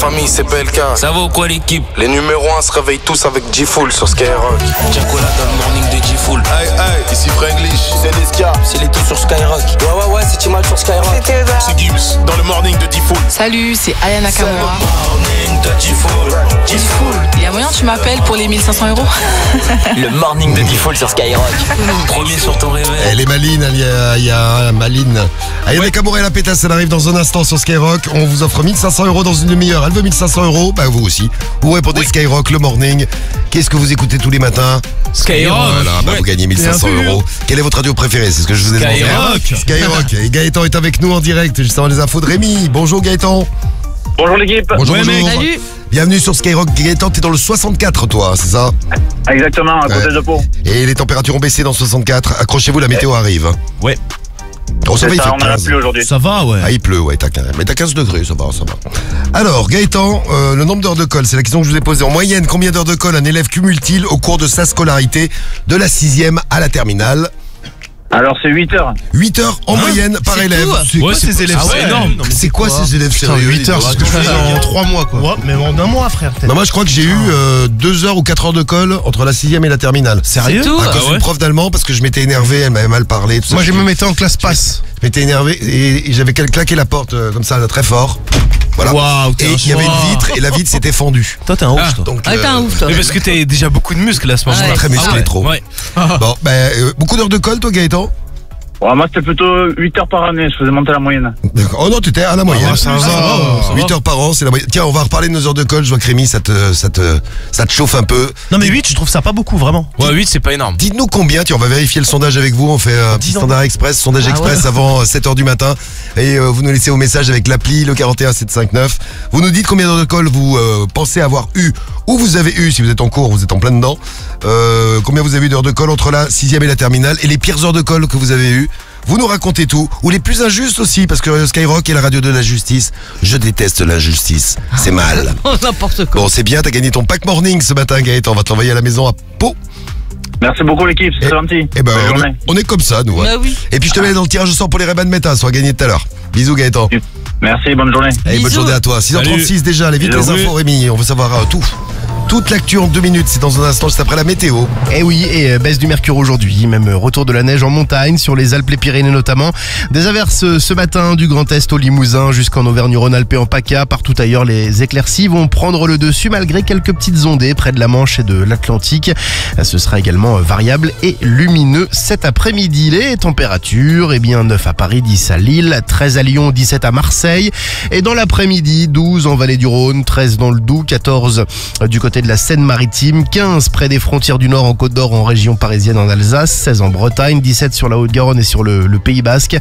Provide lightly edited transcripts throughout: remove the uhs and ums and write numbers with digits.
famille, c'est PLK. Ça va ou quoi l'équipe? Les numéros 1 se réveillent tous avec G-Full sur Skyrock. Jacola dans le morning de G-Full. Hey, hey, ici Franglish. C'est Lesca. C'est l'été sur Skyrock. Ouais, c'est Timal sur Skyrock. C'est Gibbs dans le morning de G-Full. Salut, c'est Aya Nakamura. Morning de G-Full. G-Full. Il y a moyen que tu m'appelles pour les 1500 €? Le morning de G-Full sur Skyrock. Premier sur ton réveil. Elle est maline, il y a Maline. Aya Nakamura et la pétasse, elle arrive dans un instant sur Skyrock. On vous offre 1500 € dans une demi-heure. Elle veut 1500 €, bah vous aussi. Vous répondez Skyrock, le morning. Qu'est-ce que vous écoutez tous les matins? Skyrock. Voilà, bah vous gagnez 1500 €. Quelle est votre radio préférée? C'est ce que je vous ai demandé. Skyrock. Et Gaëtan est avec nous en direct, juste avant les infos de Rémi. Bonjour Gaëtan. Bonjour l'équipe. Bonjour. Salut. Bienvenue sur Skyrock. Gaëtan, t'es dans le 64 toi, c'est ça? Exactement, à côté de Pau. Et les températures ont baissé dans 64. Accrochez-vous, la météo arrive. Ouais. Oh, ça va, il fait On en a 15. plus aujourd'hui. Ça va, ouais. Ah, il pleut, ouais, mais t'as 15 degrés, ça va. Alors, Gaëtan, le nombre d'heures de colle, c'est la question que je vous ai posée. En moyenne, combien d'heures de colle un élève cumule-t-il au cours de sa scolarité de la 6e à la terminale? Alors c'est 8 heures. 8 heures en moyenne par c'est élève. tout. C'est quoi ces élèves? Ah ouais, énorme. C'est quoi ces élèves Putain, sérieux? 8 heures, c'est ce que je faisais en 3 mois, quoi. Ouais, mais en un mois, frère, peut-être. Non, moi je crois que j'ai eu 2 heures ou 4 heures de colle entre la 6e et la terminale. Sérieux? C'est tout. À cause d'une prof d'allemand, parce que je m'étais énervé, elle m'avait mal parlé. Tout ça. Moi, je me mettais en classe passe. Je m'étais énervé et j'avais claqué la porte comme ça, très fort. Voilà. Waouh, Et il y avait une vitre et la vitre s'était fendue. Toi, t'es un ouf, toi. Donc, Ah, t'es un ouf, toi. Mais parce que t'as déjà beaucoup de muscles à ce moment-là. Ouais. très musclé trop. Ouais. Bon, beaucoup d'heures de colle, toi, Gaëtan? Ouais, moi c'était plutôt 8 heures par année, je faisais monter la moyenne. D'accord. Oh non, tu étais à la moyenne. Ah, ça va. 8 heures par an, c'est la moyenne. Tiens, on va reparler de nos heures de colle. Je vois que Rémi, ça te chauffe un peu. Non, mais 8, je trouve ça pas beaucoup, vraiment. Ouais, 8, c'est pas énorme. Dites-nous combien, tiens, on va vérifier le sondage avec vous. On fait un petit sondage express avant 7h du matin. Et vous nous laissez vos messages avec l'appli, le 41759. Vous nous dites combien d'heures de colle vous pensez avoir eu, ou vous avez eu, si vous êtes en cours, vous êtes en plein dedans. Combien vous avez eu d'heures de colle entre la 6e et la terminale. Et les pires heures de colle que vous avez eues. Vous nous racontez tout, ou les plus injustes aussi, parce que Skyrock est la radio de la justice. Je déteste l'injustice, c'est mal. Oh, n'importe quoi. Bon, c'est bien, t'as gagné ton pack morning ce matin, Gaëtan. On va te l'envoyer à la maison à Pau. Merci beaucoup l'équipe, c'est gentil. Et ben, Bonne journée. on est comme ça, nous. Hein. Bah oui. Et puis je te mets dans le tirage au sort pour les Ray-Ban Meta, ça sera gagné tout à l'heure. Bisous, Gaëtan. Merci, bonne journée. Allez, bonne Bisous. journée à toi. 6h36 déjà, allez vite Bisous. les infos, Rémi. On veut savoir tout. Toute l'actu en 2 minutes, c'est dans un instant, juste après la météo. Eh oui, et baisse du mercure aujourd'hui, même retour de la neige en montagne, sur les Alpes et Pyrénées notamment. Des averses ce matin du Grand Est au Limousin jusqu'en Auvergne-Rhône-Alpes et en PACA. Partout ailleurs, les éclaircies vont prendre le dessus malgré quelques petites ondées près de la Manche et de l'Atlantique. Ce sera également variable et lumineux cet après-midi. Les températures, 9 à Paris, 10 à Lille, 13 à Lyon, 17 à Marseille. Et dans l'après-midi, 12 en Vallée du Rhône, 13 dans le Doubs, 14 du côté de la Seine-Maritime, 15 près des frontières du Nord en Côte d'Or, en région parisienne en Alsace, 16 en Bretagne, 17 sur la Haute-Garonne et sur le Pays Basque,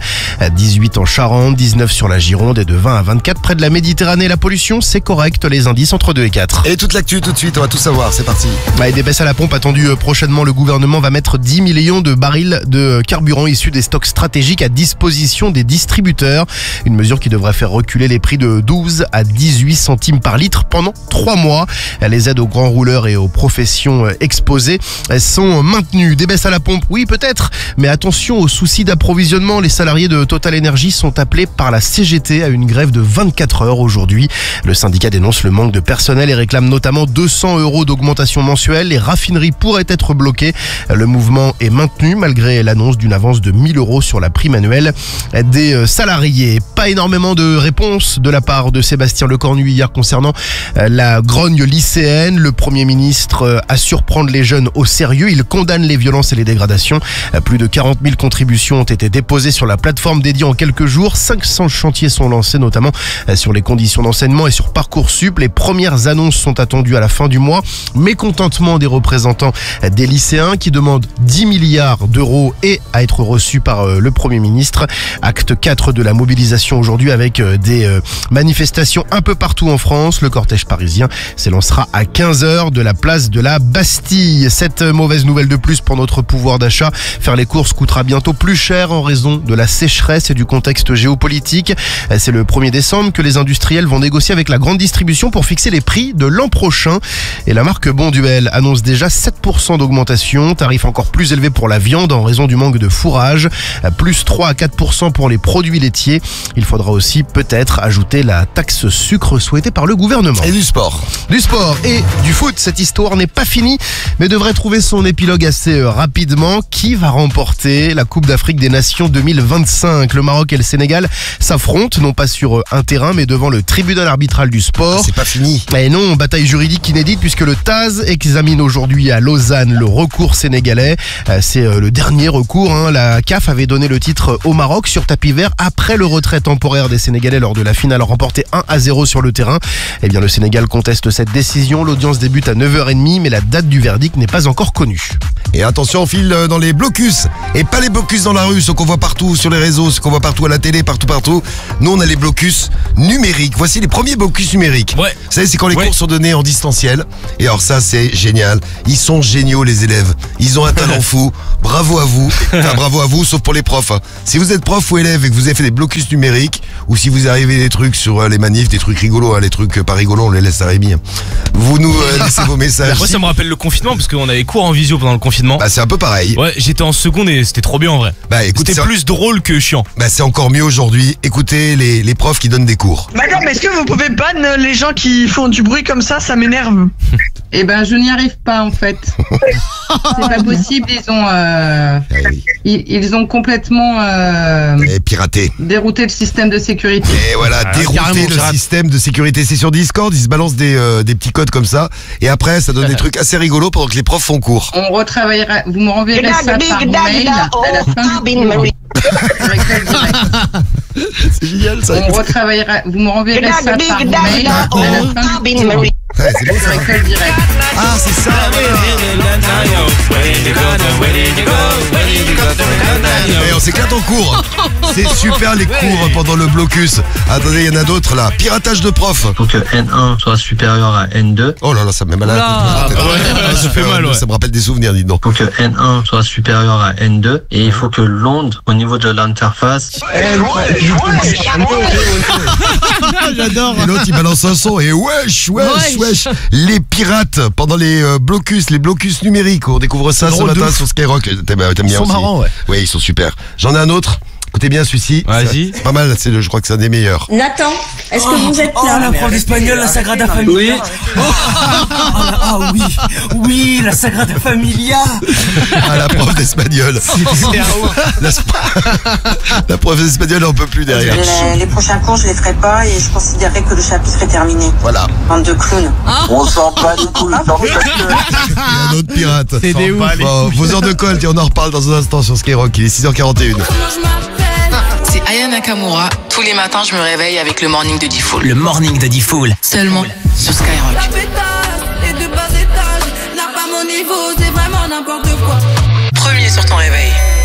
18 en Charente, 19 sur la Gironde et de 20 à 24 près de la Méditerranée. La pollution, c'est correct, les indices entre 2 et 4. Et toute l'actu tout de suite, on va tout savoir, c'est parti. Et des baisses à la pompe attendues prochainement. Le gouvernement va mettre 10 millions de barils de carburant issus des stocks stratégiques à disposition des distributeurs. Une mesure qui devrait faire reculer les prix de 12 à 18 centimes par litre pendant 3 mois. Les aides aux grands rouleurs et aux professions exposées sont maintenues. Des baisses à la pompe, oui peut-être, mais attention aux soucis d'approvisionnement. Les salariés de Total Energy sont appelés par la CGT à une grève de 24 heures aujourd'hui. Le syndicat dénonce le manque de personnel et réclame notamment 200 € d'augmentation mensuelle. Les raffineries pourraient être bloquées. Le mouvement est maintenu malgré l'annonce d'une avance de 1000 € sur la prime annuelle des salariés. Pas énormément de réponses de la part de Sébastien Lecornu hier concernant la grogne lycéenne. Le Premier ministre assure prendre les jeunes au sérieux. Il condamne les violences et les dégradations. Plus de 40 000 contributions ont été déposées sur la plateforme dédiée en quelques jours. 500 chantiers sont lancés, notamment sur les conditions d'enseignement et sur Parcoursup. Les premières annonces sont attendues à la fin du mois. Mécontentement des représentants des lycéens qui demandent 10 milliards d'euros et à être reçus par le Premier ministre. Acte 4 de la mobilisation aujourd'hui avec des manifestations un peu partout en France. Le cortège parisien s'élancera à 15h de la place de la Bastille. Cette mauvaise nouvelle de plus pour notre pouvoir d'achat. Faire les courses coûtera bientôt plus cher en raison de la sécheresse et du contexte géopolitique. C'est le 1er décembre que les industriels vont négocier avec la grande distribution pour fixer les prix de l'an prochain. Et la marque Bonduelle annonce déjà 7% d'augmentation. Tarif encore plus élevé pour la viande en raison du manque de fourrage. Plus 3 à 4% pour les produits laitiers. Il Il faudra aussi peut-être ajouter la taxe sucre souhaitée par le gouvernement. Et du sport. Du sport et du foot, cette histoire n'est pas finie, mais devrait trouver son épilogue assez rapidement. Qui va remporter la Coupe d'Afrique des Nations 2025 ? Le Maroc et le Sénégal s'affrontent, non pas sur un terrain, mais devant le tribunal arbitral du sport. C'est pas fini. Et non, bataille juridique inédite puisque le TAS examine aujourd'hui à Lausanne le recours sénégalais. C'est le dernier recours. La CAF avait donné le titre au Maroc sur tapis vert après le retrait temporaire des Sénégalais lors de la finale remportée 1-0 sur le terrain. Eh bien, le Sénégal conteste cette décision. L'audience débute à 9h30, mais la date du verdict n'est pas encore connue. Et attention, on file dans les blocus. Et pas les blocus dans la rue, ceux qu'on voit partout sur les réseaux, ceux qu'on voit partout à la télé, partout. Nous, on a les blocus numériques. Voici les premiers blocus numériques. Ouais. Vous savez, c'est quand les cours sont donnés en distanciel. Et alors ça, c'est génial. Ils sont géniaux, les élèves. Ils ont un talent fou. Bravo à vous. Enfin, bravo à vous, sauf pour les profs. Si vous êtes prof ou élève et que vous avez fait des blocus numériques, ou si vous arrivez des trucs sur les manifs, des trucs rigolos, les trucs pas rigolos, on les laisse à Rémi. Vous nous laissez vos messages. Moi, ça me rappelle le confinement parce qu'on avait cours en visio pendant le confinement. Bah, c'est un peu pareil. Ouais, j'étais en seconde et c'était trop bien en vrai. Bah, écoutez, C'était plus drôle que chiant. Bah, c'est encore mieux aujourd'hui. Écoutez les profs qui donnent des cours. Bah non, mais est-ce que vous pouvez ban les gens qui font du bruit comme ça m'énerve. Eh ben, je n'y arrive pas en fait. C'est pas possible. Ils ont complètement Et piraté. dérouté le système de sécurité. Et voilà, dérouter carrément, le pirate. système de sécurité. C'est sur Discord, ils se balancent des petits codes comme ça. Et après, ça donne des trucs assez rigolos pendant que les profs font cours. On retravaillera. Vous me renverrez ça par mail à la fin du cours. C'est génial ça. On retravaillera. Vous me renverrez ça par mail à la fin du cours. Ouais, c'est bon Sur ça. école directe. Ah, c'est ça. Et on s'éclate en cours. C'est super les cours pendant le blocus. Attendez, il y en a d'autres là. Piratage de profs. Faut que N1 soit supérieur à N2. Oh là là, ça me met mal à la tête. ça fait mal, ouais. Ça me rappelle des souvenirs, dites donc. Faut que N1 soit supérieur à N2. Et il faut que l'onde au niveau de l'interface. J'adore. Et l'autre il balance un son et wesh. Les pirates pendant les blocus numériques. On découvre ça ce drôle de matin ouf. sur Skyrock. T'aimes bien Ils sont aussi. marrants, ouais. Oui, ils sont super. J'en ai un autre. Écoutez bien celui-ci. Vas-y. C'est pas mal, je crois que c'est un des meilleurs. Nathan, est-ce que vous êtes là? La prof d'espagnol, la Sagrada Familia. Oui, la Sagrada Familia. Ah, la prof d'espagnol. La prof d'espagnol, on peut plus derrière. Les prochains cours, je les ferai pas et je considérerai que le chapitre est terminé. Voilà. Bande de clowns. On s'en bat les couilles. Et un autre pirate. C'est des ouf. Bon, vos heures de colle, on en reparle dans un instant sur Skyrock. Il est 6h41. C'est Aya Nakamura. Tous les matins, je me réveille avec le morning de Diffoul. Le morning de Diffoul. Seulement sur Skyrock. Premier sur ton réveil.